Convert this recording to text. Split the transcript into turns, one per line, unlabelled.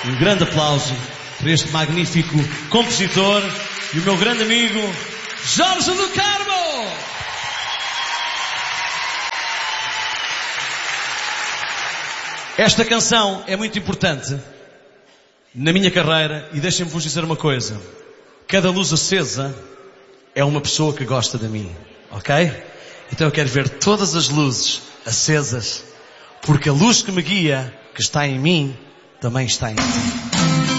Um grande aplauso para este magnífico compositor e o meu grande amigo Jorge do Carmo. Esta canção é muito importante na minha carreira e deixem-me vos dizer uma coisa. Cada luz acesa é uma pessoa que gosta de mim, ok? Então eu quero ver todas as luzes acesas, porque a luz que me guia, que está em mim, também está em ti.